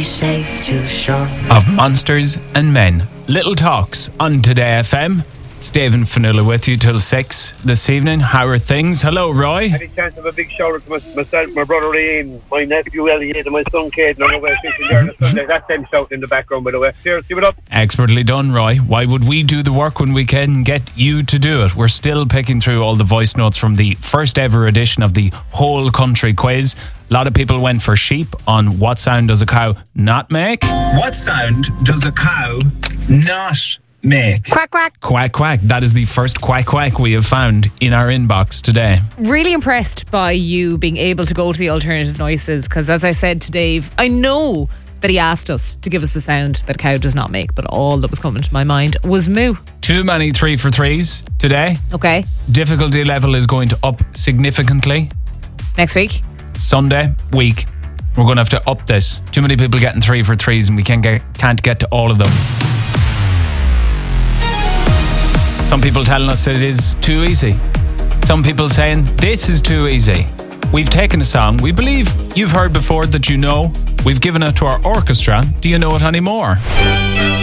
safe to shore. Of Monsters and Men. Little Talks on Today FM. It's Dave and Fionnuala with you till 6 this evening. How are things? Hello, Roy. Any chance of a big shout out to myself, my brother Ian, my nephew Elliot, and my son Kate. No, we're fishing there on Sunday. That's them shouting in the background, by the way. Cheers, give it up. Expertly done, Roy. Why would we do the work when we can get you to do it? We're still picking through all the voice notes from the first ever edition of the Whole Country Quiz. A lot of people went for sheep on what sound does a cow not make? What sound does a cow not make? Quack, quack. Quack, quack. That is the first quack, quack we have found in our inbox today. Really impressed by you being able to go to the alternative noises, because as I said to Dave, I know that he asked us to give us the sound that a cow does not make, but all that was coming to my mind was moo. Too many 3 for 3s today. Okay. Difficulty level is going to up significantly. Next week? Sunday week. We're going to have to up this. Too many people getting 3 for 3s and we can't get to all of them. Some people telling us it is too easy. Some people saying this is too easy. We've taken a song we believe you've heard before that you know. We've given it to our orchestra. Do you know it anymore?